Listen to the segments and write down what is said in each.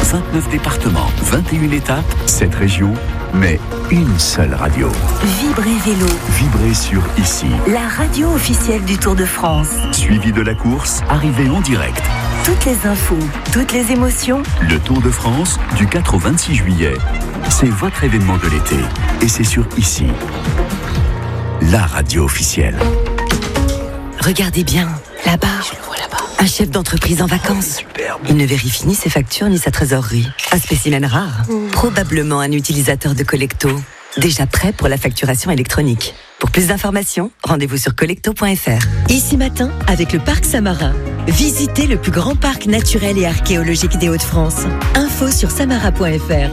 29 départements, 21 étapes, 7 régions, mais une seule radio. Vibrez Vélo. Vibrez sur ici. La radio officielle du Tour de France. Suivi de la course, arrivée en direct. Toutes les infos, toutes les émotions. Le Tour de France, du 4 au 26 juillet. C'est votre événement de l'été. Et c'est sur ici. La radio officielle. Regardez bien, là-bas. Je le vois là-bas. Un chef d'entreprise en vacances. Il ne vérifie ni ses factures ni sa trésorerie. Un spécimen rare. Probablement un utilisateur de Collecto. Déjà prêt pour la facturation électronique. Pour plus d'informations, rendez-vous sur collecto.fr. Ici matin, avec le parc Samarin. Visitez le plus grand parc naturel et archéologique des Hauts-de-France. Info sur samara.fr.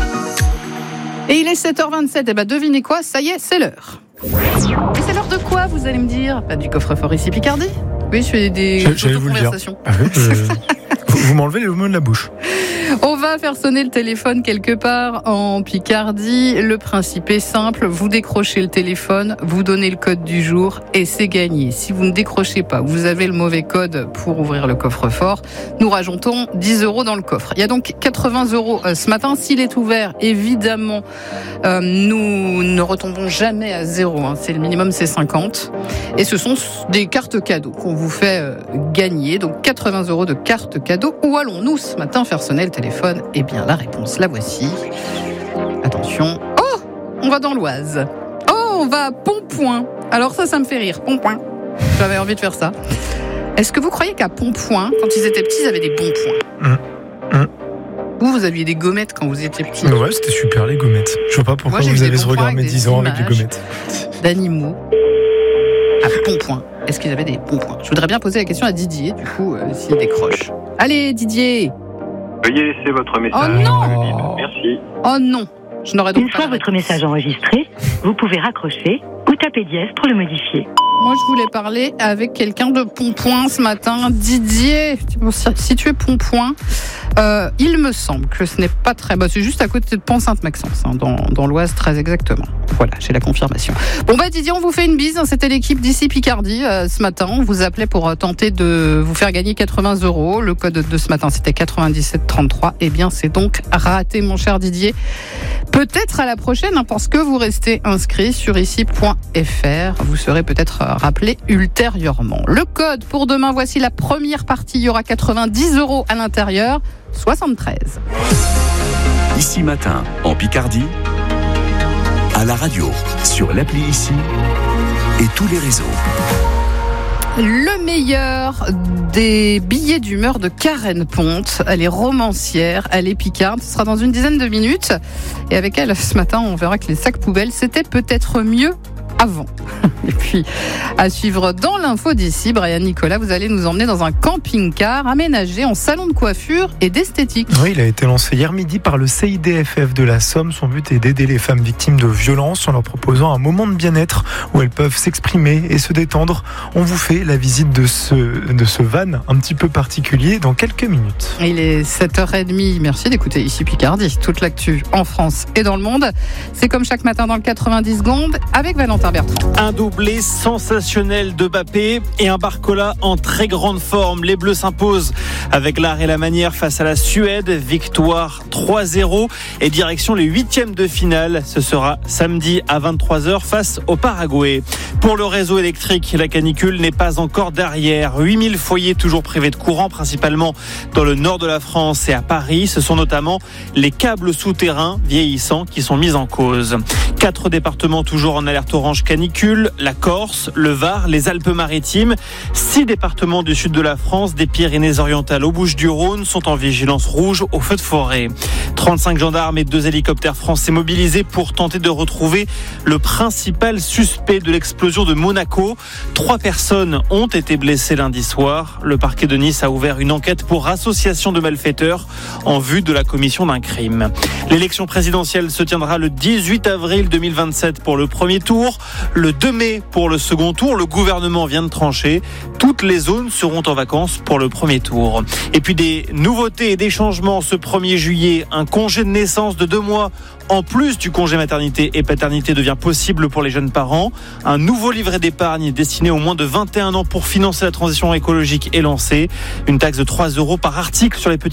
Et il est 7h27, et devinez quoi, ça y est, c'est l'heure. Et c'est l'heure de quoi, vous allez me dire ? Du coffre-fort ici Picardie ? Oui, je fais des conversations. Vous m'enlevez les mots de la bouche. On va faire sonner le téléphone quelque part en Picardie. Le principe est simple, vous décrochez le téléphone, vous donnez le code du jour et c'est gagné. Si vous ne décrochez pas, vous avez le mauvais code pour ouvrir le coffre-fort, nous rajoutons 10 € dans le coffre. Il y a donc 80 € ce matin. S'il est ouvert, évidemment, nous ne retombons jamais à 0. C'est le minimum, c'est 50. Et ce sont des cartes cadeaux qu'on vous fait gagner. Donc 80 € de cartes cadeaux. Où allons-nous ce matin faire sonner le téléphone ? Eh bien, la réponse, la voici. Attention. Oh ! On va dans l'Oise. Oh, on va à Pontpoint. Alors ça me fait rire. Pontpoint. J'avais envie de faire ça. Est-ce que vous croyez qu'à Pontpoint, quand ils étaient petits, ils avaient des bons points ? Vous aviez des gommettes quand vous étiez petits. Ouais, c'était super les gommettes. Je vois pas pourquoi vous avez ce regard médisant avec les gommettes. D'animaux. À Pontpoint. Est-ce qu'ils avaient des bons points ? Je voudrais bien poser la question à Didier, du coup, s'il décroche. Allez, Didier ! Veuillez laisser votre message. Oh non ! Merci. Oh non ! Je n'aurais donc Une fois votre message enregistré, vous pouvez raccrocher ou taper dièse pour le modifier. Moi, je voulais parler avec quelqu'un de Pontpoint ce matin. Didier, si tu es Pontpoint, il me semble que ce n'est pas très... c'est juste à côté de Pont-Sainte-Maxence, dans l'Oise très exactement. Voilà, j'ai la confirmation. Bon Didier, on vous fait une bise. C'était l'équipe d'ici Picardie ce matin. On vous appelait pour tenter de vous faire gagner 80 €. Le code de ce matin, c'était 9733. Eh bien, c'est donc raté, mon cher Didier. Peut-être à la prochaine, parce que vous restez inscrit sur ici.fr. Vous serez peut-être rappelé ultérieurement. Le code pour demain, voici la première partie. Il y aura 90 € à l'intérieur, 73. Ici matin, en Picardie, à la radio, sur l'appli Ici et tous les réseaux. Le meilleur des billets d'humeur de Karen Ponte. Elle est romancière, elle est picarde. Ce sera dans une dizaine de minutes. Et avec elle, ce matin, on verra que les sacs poubelles, c'était peut-être mieux avant. Et puis, à suivre dans l'info d'ici, Brian Nicolas, vous allez nous emmener dans un camping-car aménagé en salon de coiffure et d'esthétique. Oui, il a été lancé hier midi par le CIDFF de la Somme. Son but est d'aider les femmes victimes de violences en leur proposant un moment de bien-être où elles peuvent s'exprimer et se détendre. On vous fait la visite de ce van un petit peu particulier dans quelques minutes. Il est 7h30. Merci d'écouter ici Picardie. Toute l'actu en France et dans le monde. C'est comme chaque matin dans le 90 secondes avec Valentin Bertrand. Un doublé sensationnel de Mbappé et un Barcola en très grande forme. Les Bleus s'imposent avec l'art et la manière face à la Suède. Victoire 3-0 et direction les 8e de finale. Ce sera samedi à 23h face au Paraguay. Pour le réseau électrique, la canicule n'est pas encore derrière. 8000 foyers toujours privés de courant, principalement dans le nord de la France et à Paris. Ce sont notamment les câbles souterrains vieillissants qui sont mis en cause. 4 départements toujours en alerte orange canicule, la Corse, le Var, les Alpes-Maritimes. 6 départements du sud de la France, des Pyrénées-Orientales aux Bouches-du-Rhône, sont en vigilance rouge au feu de forêt. 35 gendarmes et 2 hélicoptères français mobilisés pour tenter de retrouver le principal suspect de l'explosion de Monaco. 3 personnes ont été blessées lundi soir. Le parquet de Nice a ouvert une enquête pour association de malfaiteurs en vue de la commission d'un crime. L'élection présidentielle se tiendra le 18 avril 2027 pour le premier tour, le 2 mai pour le second tour. Le gouvernement vient de trancher. Toutes les zones seront en vacances pour le premier tour. Et puis des nouveautés et des changements ce 1er juillet. Un congé de naissance de 2 mois en plus du congé maternité et paternité devient possible pour les jeunes parents. Un nouveau livret d'épargne destiné aux moins de 21 ans pour financer la transition écologique est lancé. Une taxe de 3 € par article sur les petits